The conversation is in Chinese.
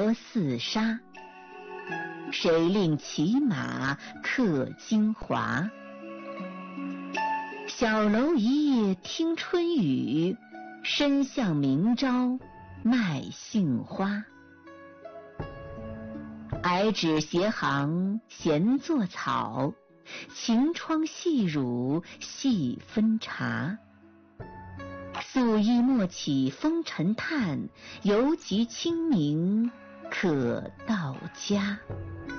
何似沙？谁令骑马客京华？小楼一夜听春雨，深巷明朝卖杏花。矮纸斜行闲作草，晴窗细乳细分茶。素衣莫起风尘叹，犹及清明可到家。